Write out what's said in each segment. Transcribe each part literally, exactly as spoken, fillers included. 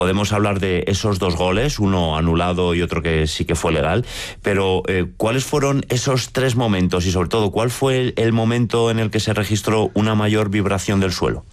Podemos hablar de esos dos goles, uno anulado y otro que sí que fue legal, pero eh, ¿cuáles fueron esos tres momentos y sobre todo cuál fue el, el momento en el que se registró una mayor vibración del suelo?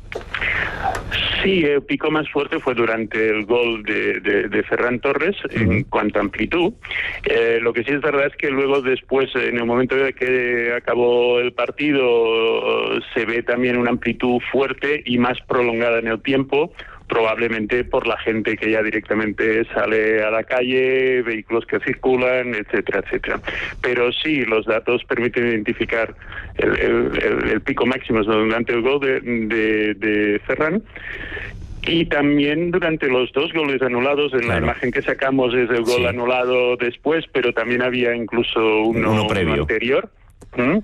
Sí, el pico más fuerte fue durante el gol de, de, de Ferran Torres en uh-huh. cuanto a amplitud. Eh, lo que sí es verdad es que luego después, en el momento de que acabó el partido, se ve también una amplitud fuerte y más prolongada en el tiempo, probablemente por la gente que ya directamente sale a la calle, vehículos que circulan, etcétera, etcétera. Pero sí, los datos permiten identificar el, el, el, el pico máximo durante el gol de, de, de Ferran. Y también durante los dos goles anulados, en claro. la imagen que sacamos es el gol sí. anulado después, pero también había incluso uno, uno previo. uno anterior. ¿Mm?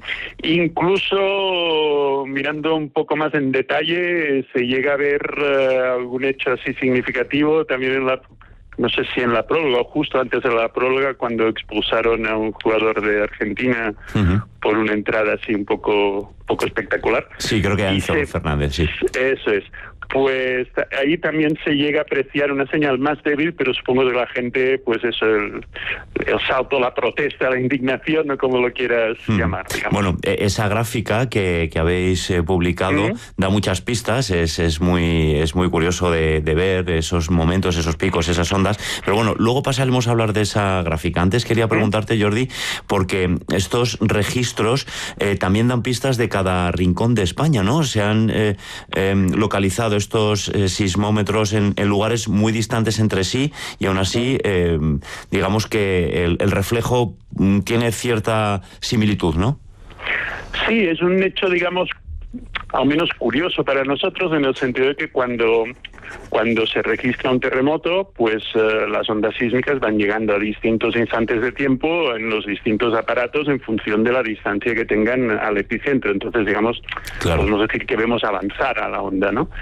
Incluso mirando un poco más en detalle, se llega a ver uh, algún hecho así significativo también en la, no sé si en la próloga o justo antes de la próloga, cuando expulsaron a un jugador de Argentina uh-huh. por una entrada así un poco, poco espectacular. Sí, creo que Enzo Fernández, sí. Eso es. Pues ahí también se llega a apreciar una señal más débil, pero supongo que la gente, pues eso, el, el salto, la protesta, la indignación, o como lo quieras mm. llamar. Digamos. Bueno, esa gráfica que, que habéis eh, publicado mm. da muchas pistas, es, es muy es muy curioso de, de ver esos momentos, esos picos, esas ondas, pero bueno, luego pasaremos a hablar de esa gráfica. Antes quería preguntarte, mm. Jordi, porque estos registros eh, también dan pistas de cada rincón de España, ¿no? Se han eh, eh, localizado estos eh, sismómetros en, en lugares muy distantes entre sí y aún así eh, digamos que el, el reflejo tiene cierta similitud, ¿no? Sí, es un hecho, digamos, al menos curioso para nosotros, en el sentido de que cuando cuando se registra un terremoto, pues uh, las ondas sísmicas van llegando a distintos instantes de tiempo en los distintos aparatos en función de la distancia que tengan al epicentro. Entonces, digamos, claro. podemos decir que vemos avanzar a la onda, ¿no?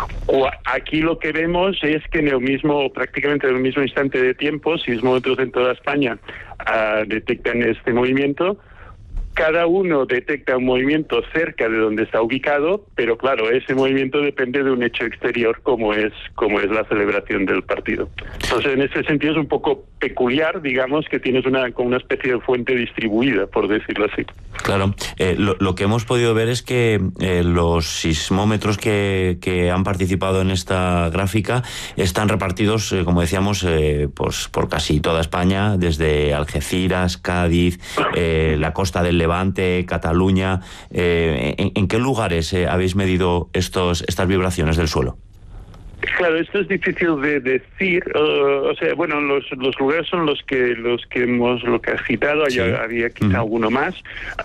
O aquí lo que vemos es que en el mismo, prácticamente en el mismo instante de tiempo, sismómetros en toda España uh, detectan este movimiento. Cada uno detecta un movimiento cerca de donde está ubicado, pero claro, ese movimiento depende de un hecho exterior como es como es la celebración del partido. Entonces, en ese sentido es un poco peculiar, digamos, que tienes una como una especie de fuente distribuida, por decirlo así. Claro, eh, lo, lo que hemos podido ver es que eh, los sismómetros que, que han participado en esta gráfica están repartidos, eh, como decíamos, eh, pues por casi toda España, desde Algeciras, Cádiz, eh, la costa del Levante, Cataluña. Eh, ¿en, ¿En qué lugares eh, habéis medido estos estas vibraciones del suelo? Claro, esto es difícil de decir. Uh, o sea, bueno, los los lugares son los que los que hemos lo que has citado. Sí. Había, había quizá uh-huh. alguno más,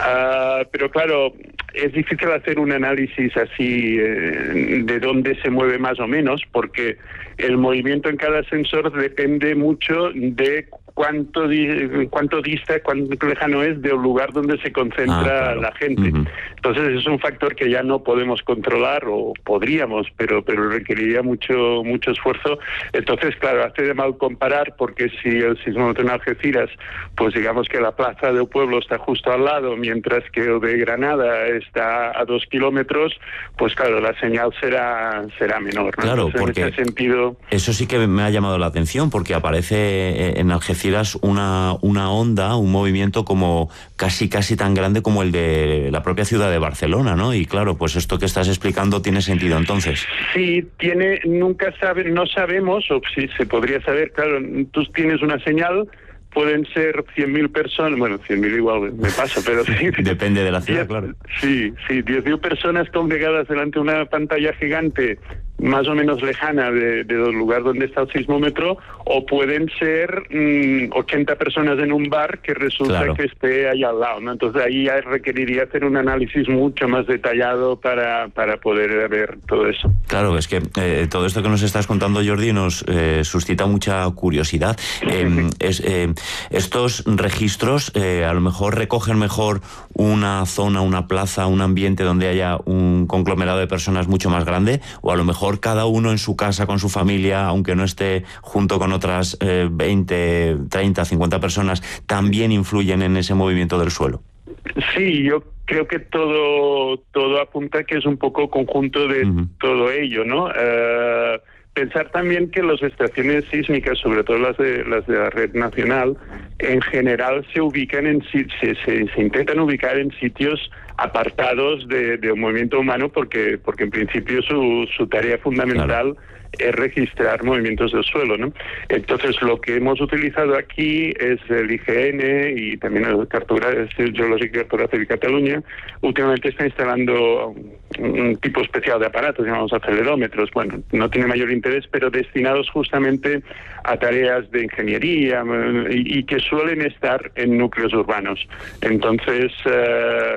uh, pero claro, es difícil hacer un análisis así eh, de dónde se mueve más o menos, porque el movimiento en cada sensor depende mucho de cuánto cuánto dista, cuánto lejano es del lugar donde se concentra ah, claro. la gente. Uh-huh. Entonces es un factor que ya no podemos controlar, o podríamos, pero pero requeriría mucho mucho esfuerzo. Entonces, claro, hace de mal comparar, porque si el sismómetro en Algeciras, pues digamos que la plaza del pueblo está justo al lado, mientras que el de Granada está a dos kilómetros, pues claro, la señal será será menor, ¿no? Claro, Entonces, porque en ese sentido... eso sí que me ha llamado la atención, porque aparece en Algeciras una, una onda, un movimiento como casi casi tan grande como el de la propia ciudad de Barcelona, ¿no? Y claro, pues esto que estás explicando tiene sentido entonces. Sí, tiene, nunca sabe, no sabemos, o si se podría saber, claro, tú tienes una señal, pueden ser cien mil personas, bueno, cien mil igual me pasa, pero sí. Depende de la ciudad, diez, claro. Sí, sí, diez mil personas congregadas delante de una pantalla gigante, más o menos lejana de, del lugar donde está el sismómetro, o pueden ser mmm, ochenta personas en un bar que resulta claro. que esté ahí al lado, ¿no? Entonces ahí ya requeriría hacer un análisis mucho más detallado para, para poder ver todo eso. Claro, es que eh, todo esto que nos estás contando, Jordi, nos eh, suscita mucha curiosidad. Eh, es, eh, estos registros eh, a lo mejor recogen mejor una zona, una plaza, un ambiente donde haya un conglomerado de personas mucho más grande, o a lo mejor cada uno en su casa con su familia, aunque no esté junto con otras eh, veinte, treinta, cincuenta personas, también influyen en ese movimiento del suelo. Sí, yo creo que todo todo apunta que es un poco conjunto de uh-huh. todo ello, ¿no? Uh, pensar también que las estaciones sísmicas, sobre todo las de las de la red nacional, en general se ubican en se, se, se intentan ubicar en sitios apartados de, de un movimiento humano, porque porque en principio su, su tarea fundamental claro. es registrar movimientos del suelo, ¿no? Entonces lo que hemos utilizado aquí es el I G N y también el Institut Geològic i Cartogràfic de Cataluña. Últimamente está instalando un, un tipo especial de aparatos, llamamos acelerómetros. Bueno, no tiene mayor interés, pero destinados justamente a tareas de ingeniería y, y que suelen estar en núcleos urbanos. Entonces, eh,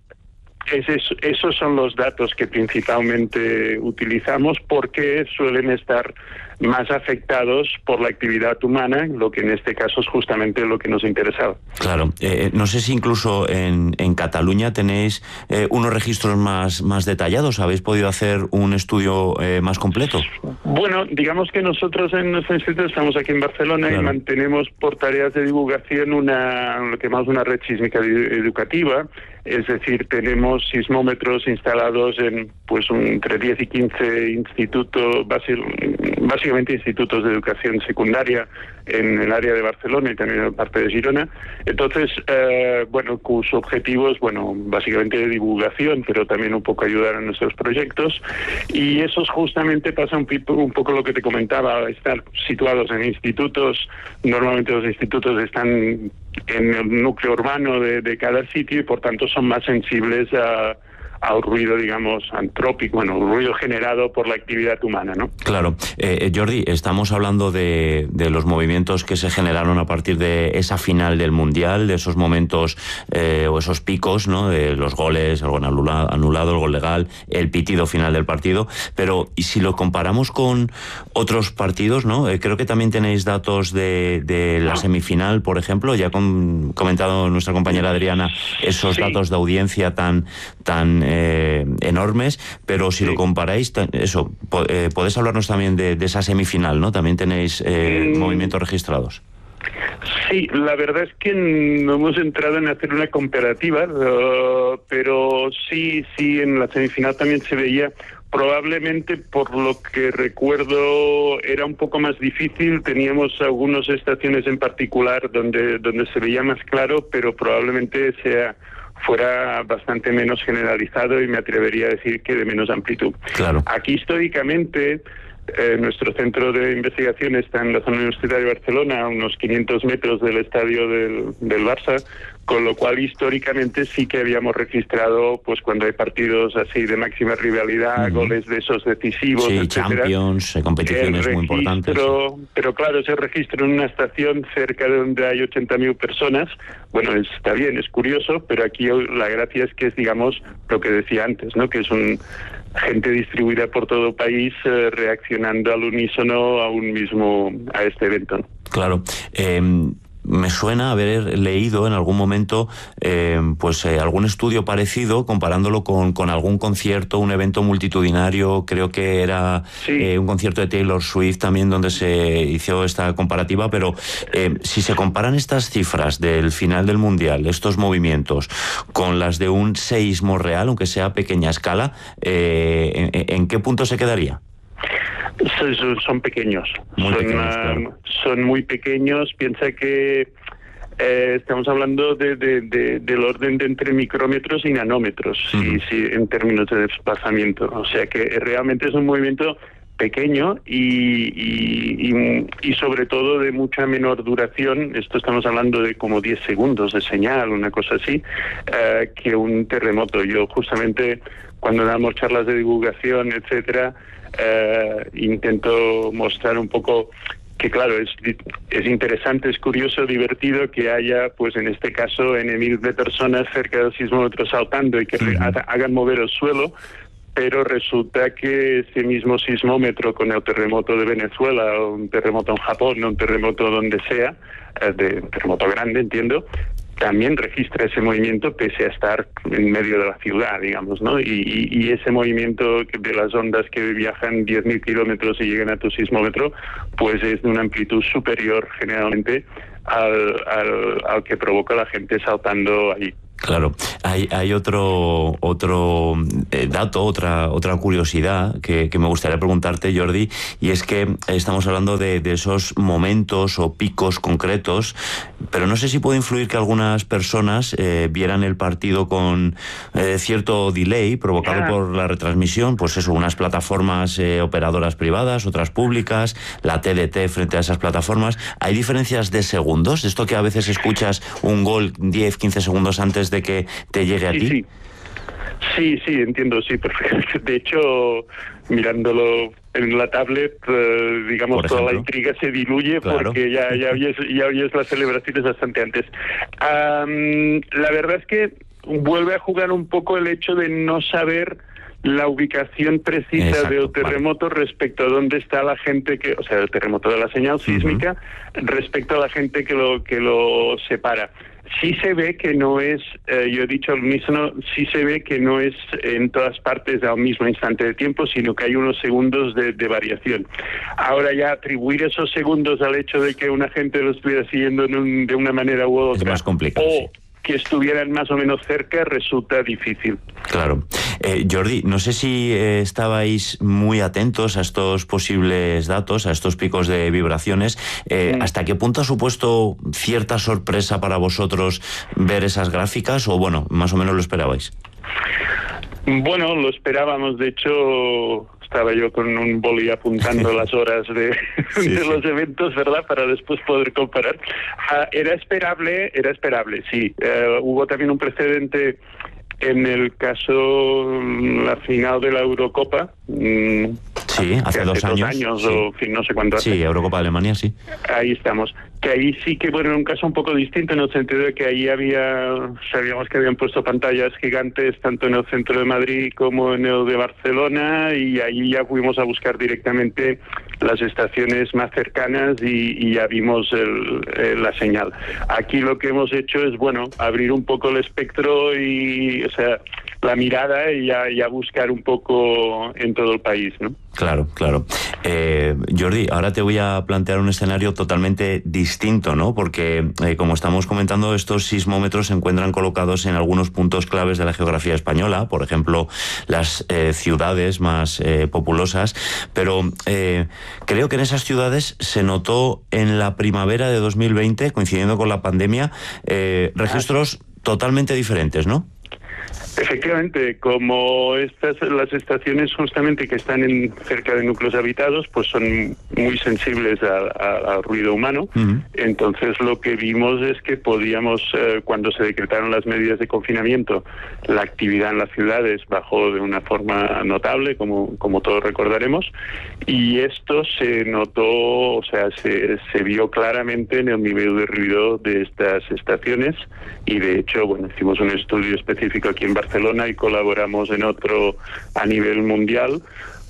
Es eso, esos son los datos que principalmente utilizamos porque suelen estar más afectados por la actividad humana, lo que en este caso es justamente lo que nos interesaba. Claro, eh, no sé si incluso en, en Cataluña tenéis eh, unos registros más, más detallados, ¿habéis podido hacer un estudio eh, más completo? Bueno, digamos que nosotros en nuestro instituto estamos aquí en Barcelona claro. y mantenemos por tareas de divulgación una, lo que llamamos una red sísmica educativa. Es decir, tenemos sismómetros instalados en pues un, entre diez y quince institutos, básicamente institutos de educación secundaria en el área de Barcelona y también en parte de Girona. Entonces, eh, bueno, cuyo objetivo es, bueno, básicamente de divulgación, pero también un poco ayudar a nuestros proyectos. Y esos justamente pasa un, un poco lo que te comentaba, estar situados en institutos. Normalmente los institutos están en el núcleo urbano de, de cada sitio y por tanto son más sensibles a, al ruido, digamos, antrópico, bueno, ruido generado por la actividad humana, ¿no? Claro. Eh, Jordi, estamos hablando de, de los movimientos que se generaron a partir de esa final del Mundial, de esos momentos eh, o esos picos, ¿no? De los goles, el gol anulado, anulado, el gol legal, el pitido final del partido, pero y si lo comparamos con otros partidos, ¿no? Eh, creo que también tenéis datos de, de la semifinal, por ejemplo, ya ha comentado nuestra compañera Adriana esos sí. datos de audiencia tan, tan Eh, enormes, pero si sí. lo comparáis, eso, eh, podés hablarnos también de, de esa semifinal, ¿no? También tenéis eh, mm. movimientos registrados. Sí, la verdad es que no hemos entrado en hacer una comparativa, uh, pero sí, sí, en la semifinal también se veía. Probablemente, por lo que recuerdo, era un poco más difícil. Teníamos algunas estaciones en particular donde donde se veía más claro, pero probablemente sea fuera bastante menos generalizado y me atrevería a decir que de menos amplitud. Claro. Aquí históricamente eh, nuestro centro de investigación está en la zona universitaria de Barcelona, a unos quinientos metros del estadio del, del Barça, con lo cual históricamente sí que habíamos registrado, pues cuando hay partidos así de máxima rivalidad, uh-huh. goles de esos decisivos, sí, etcétera, Champions, competiciones registro, muy importantes. Sí. Pero claro, ese registro en una estación cerca de donde hay ochenta mil personas, bueno, está bien, es curioso, pero aquí la gracia es que es, digamos, lo que decía antes, ¿no? Que es un gente distribuida por todo el país eh, reaccionando al unísono a un mismo, a este evento, ¿no? Claro. Eh... Me suena haber leído en algún momento eh, pues eh, algún estudio parecido comparándolo con, con algún concierto, un evento multitudinario, creo que era sí. eh, un concierto de Taylor Swift también donde se hizo esta comparativa, pero eh, si se comparan estas cifras del final del Mundial, estos movimientos, con las de un seísmo real, aunque sea a pequeña escala, eh, ¿en, ¿en qué punto se quedaría? Son, son pequeños, muy son, pequeños uh, claro. son muy pequeños. Piensa que eh, estamos hablando de, de, de, del orden de entre micrómetros y nanómetros, uh-huh. si, si, en términos de desplazamiento. O sea que realmente es un movimiento pequeño y, y, y, y sobre todo de mucha menor duración. Esto estamos hablando de como diez segundos de señal, una cosa así, uh, que un terremoto. Yo justamente cuando damos charlas de divulgación, etcétera, Uh, intento mostrar un poco que claro, es, es interesante, es curioso, divertido que haya, pues en este caso, N mil de personas cerca del sismómetro saltando y que uh-huh. ha, hagan mover el suelo, pero resulta que ese mismo sismómetro con el terremoto de Venezuela, o un terremoto en Japón, o un terremoto donde sea, uh, de un terremoto grande, entiendo, también registra ese movimiento pese a estar en medio de la ciudad, digamos, ¿no? Y, y, y ese movimiento de las ondas que viajan diez mil kilómetros y llegan a tu sismómetro, pues es de una amplitud superior generalmente al, al, al que provoca la gente saltando ahí. Claro, hay, hay otro otro eh, dato, otra otra curiosidad que, que me gustaría preguntarte, Jordi, y es que estamos hablando de, de esos momentos o picos concretos, pero no sé si puede influir que algunas personas eh, vieran el partido con eh, cierto delay provocado Ah. por la retransmisión, pues eso, unas plataformas eh, operadoras privadas, otras públicas, la T D T frente a esas plataformas. ¿Hay diferencias de segundos? Esto que a veces escuchas un gol diez, quince segundos antes de que te llegue a Sí, ti. sí. Sí, sí, entiendo, sí, perfectamente. De hecho, mirándolo en la tablet, eh, digamos, toda la intriga se diluye, claro, porque ya, ya, oyes, ya oyes las celebraciones bastante antes. Um, la verdad es que vuelve a jugar un poco el hecho de no saber la ubicación precisa. Exacto, del terremoto, vale, respecto a dónde está la gente que, o sea, el terremoto de la señal sísmica, uh-huh, respecto a la gente que lo que lo separa. Sí se ve que no es, eh, yo he dicho al mismo, sí se ve que no es en todas partes al mismo instante de tiempo, sino que hay unos segundos de, de variación. Ahora ya atribuir esos segundos al hecho de que una gente lo estuviera siguiendo en un, de una manera u otra, es más complicado, o sí, que estuvieran más o menos cerca, resulta difícil. Claro. Eh, Jordi, no sé si eh, estabais muy atentos a estos posibles datos, a estos picos de vibraciones. Eh, mm. ¿Hasta qué punto ha supuesto cierta sorpresa para vosotros ver esas gráficas o, bueno, más o menos lo esperabais? Bueno, lo esperábamos. De hecho, estaba yo con un boli apuntando las horas de, sí, de sí. los eventos, ¿verdad?, para después poder comparar. Uh, era esperable, era esperable, sí. Uh, hubo también un precedente en el caso, la final de la Eurocopa. Mm, sí, hace, hace dos años. Dos años sí. o fin, no sé cuánto hace. Sí, Eurocopa de Alemania, sí. Ahí estamos. Que ahí sí que, bueno, en un caso un poco distinto, en el sentido de que ahí había, sabíamos que habían puesto pantallas gigantes tanto en el centro de Madrid como en el de Barcelona, y ahí ya fuimos a buscar directamente las estaciones más cercanas y, y ya vimos el, el, la señal. Aquí lo que hemos hecho es, bueno, abrir un poco el espectro y, o sea, la mirada y ya, ya buscar un poco en todo el país, ¿no? Claro, claro. Eh, Jordi, ahora te voy a plantear un escenario totalmente distinto, ¿no? Porque, eh, como estamos comentando, estos sismómetros se encuentran colocados en algunos puntos claves de la geografía española, por ejemplo, las eh, ciudades más eh, populosas, pero eh, creo que en esas ciudades se notó en la primavera de dos mil veinte, coincidiendo con la pandemia, eh, registros totalmente diferentes, ¿no? Efectivamente, como estas las estaciones justamente que están en, cerca de núcleos habitados, pues son muy sensibles al ruido humano. Uh-huh. Entonces lo que vimos es que podíamos, eh, cuando se decretaron las medidas de confinamiento, la actividad en las ciudades bajó de una forma notable, como, como todos recordaremos, y esto se notó, o sea, se, se vio claramente en el nivel de ruido de estas estaciones, y de hecho, bueno, hicimos un estudio específico aquí en Barcelona y colaboramos en otro a nivel mundial,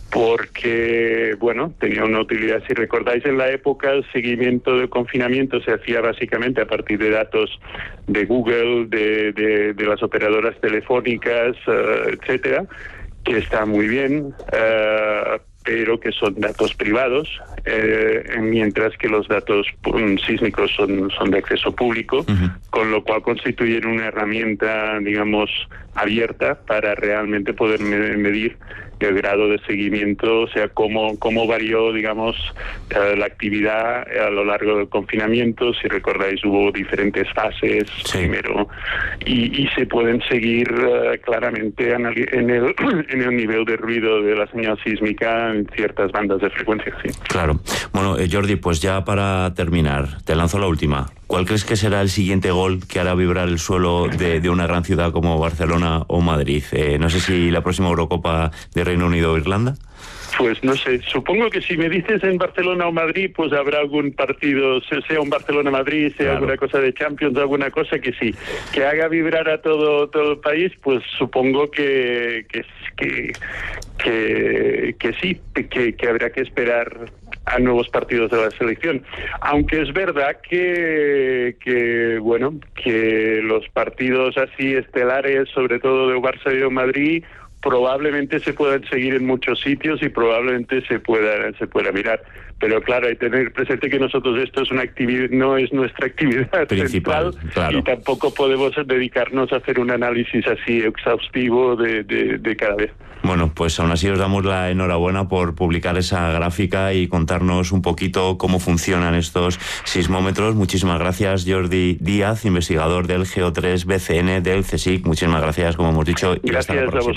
porque, bueno, tenía una utilidad. Si recordáis, en la época el seguimiento del confinamiento se hacía básicamente a partir de datos de Google, de, de, de las operadoras telefónicas, uh, etcétera, que está muy bien, uh, pero que son datos privados, eh, mientras que los datos um, sísmicos son, son de acceso público, uh-huh, con lo cual constituyen una herramienta, digamos, abierta para realmente poder me- medir el grado de seguimiento, o sea, cómo, cómo varió, digamos, eh, la actividad a lo largo del confinamiento. Si recordáis, hubo diferentes fases, sí, primero, y, y se pueden seguir uh, claramente en el, en, el, en el nivel de ruido de la señal sísmica en ciertas bandas de frecuencia, sí. Claro. Bueno, eh, Jordi, pues ya para terminar, te lanzo la última. ¿Cuál crees que será el siguiente gol que hará vibrar el suelo de, de una gran ciudad como Barcelona o Madrid? Eh, no sé si la próxima Eurocopa de Reino Unido o Irlanda. Pues no sé, supongo que si me dices en Barcelona o Madrid, pues habrá algún partido, sea un Barcelona-Madrid, sea, claro, alguna cosa de Champions, alguna cosa que sí, que haga vibrar a todo todo el país, pues supongo que que que que, que sí, que, que habrá que esperar a nuevos partidos de la selección. Aunque es verdad que, que bueno, que los partidos así estelares, sobre todo de Barça y de Madrid, probablemente se puedan seguir en muchos sitios y probablemente se pueda se pueda mirar. Pero claro, hay que tener presente que nosotros esto es una actividad, no es nuestra actividad principal, central, claro. Y tampoco podemos dedicarnos a hacer un análisis así exhaustivo de, de, de cada vez. Bueno, pues aún así os damos la enhorabuena por publicar esa gráfica y contarnos un poquito cómo funcionan estos sismómetros. Muchísimas gracias, Jordi Díaz, investigador del Geo tres B C N del CSIC. Muchísimas gracias, como hemos dicho, y gracias hasta la próxima.